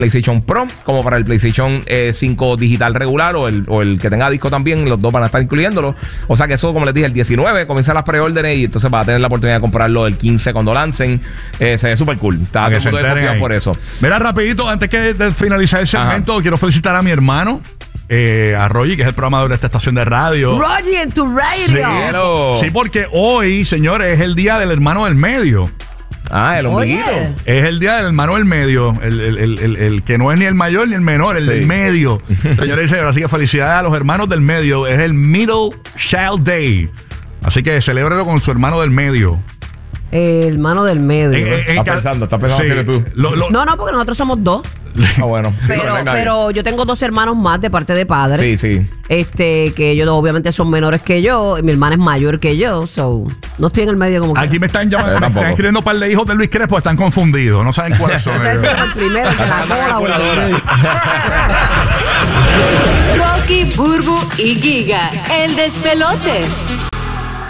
PlayStation Pro como para el PlayStation 5 digital regular o el que tenga disco también. Los dos van a estar incluyéndolo. O sea que eso, como les dije, el 19 comienzan las preórdenes y entonces vas a tener la oportunidad de comprarlo el 15 cuando lancen. Se ve súper cool. Está todo el mundo confiado por eso. Mira, rapidito, antes que de finalizar el segmento, quiero felicitar a mi hermano, a Rogi, que es el programador de esta estación de radio. Rogi en tu radio. Sí, porque hoy, señores, es el día del hermano del medio. El ombliguito. Oye. Es el día del hermano del medio, el que no es ni el mayor ni el menor, el del medio. Señores y señores, así que felicidades a los hermanos del medio. Es el Middle Child Day. Así que celébrelo con su hermano del medio. El hermano del medio. Estás pensando hacerlo tú. No, porque nosotros somos dos. Bueno. Pero yo tengo dos hermanos más de parte de padre. Sí. Que ellos obviamente son menores que yo. Y mi hermana es mayor que yo. So, no estoy en el medio como que. Aquí me están llamando, me están escribiendo un par de hijos de Luis Crespo, están confundidos. No saben cuáles son. Ese es el primero que la cola. Rocky, Burbu y Giga, el despelote.